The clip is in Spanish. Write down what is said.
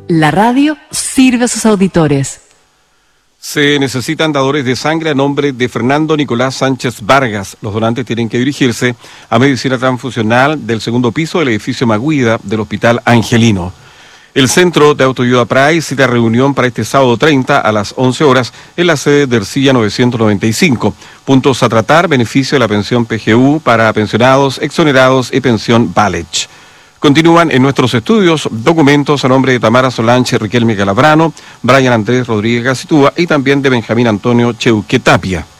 La radio sirve a sus auditores. Se necesitan dadores de sangre a nombre de Fernando Nicolás Sánchez Vargas. Los donantes tienen que dirigirse a Medicina Transfusional del segundo piso del edificio Maguida del Hospital Angelino. El Centro de Autoayuda PRAE cita reunión para este sábado 30 a las 11 horas en la sede de Ercilla 995. Puntos a tratar: beneficio de la pensión PGU para pensionados, exonerados y pensión Valech. Continúan en nuestros estudios documentos a nombre de Tamara Solange, Riquelme Calabrano, Brian Andrés Rodríguez Gacitúa y también de Benjamín Antonio Cheuque Tapia.